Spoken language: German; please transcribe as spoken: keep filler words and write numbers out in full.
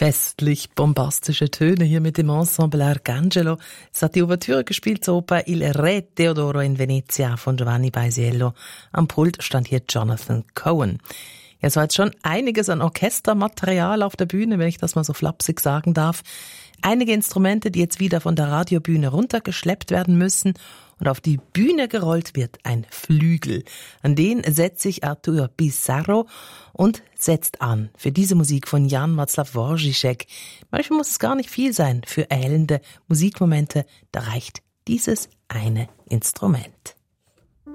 Festlich bombastische Töne hier mit dem Ensemble Arcangelo. Es hat die Ouvertüre gespielt zur Oper Il Re Teodoro in Venezia von Giovanni Paisiello. Am Pult stand hier Jonathan Cohen. Ja, es war jetzt schon einiges an Orchestermaterial auf der Bühne, wenn ich das mal so flapsig sagen darf. Einige Instrumente, die jetzt wieder von der Radiobühne runtergeschleppt werden müssen. Und auf die Bühne gerollt wird ein Flügel. An den setzt sich Artur Pizarro und setzt an für diese Musik von Jan Václav Dvořák. Manchmal muss es gar nicht viel sein für erhellende Musikmomente. Da reicht dieses eine Instrument.